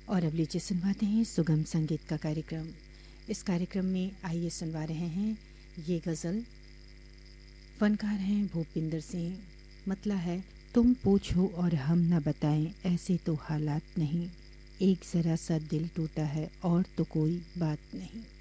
और अब लीजिए सुनवाते हैं सुगम संगीत का कार्यक्रम। इस कार्यक्रम में आइए सुनवा रहे हैं ये गज़ल। फनकार हैं भूपिंदर सिंह। मतला है, तुम पूछो और हम न बताएं, ऐसे तो हालात नहीं। एक ज़रा सा दिल टूटा है और तो कोई बात नहीं।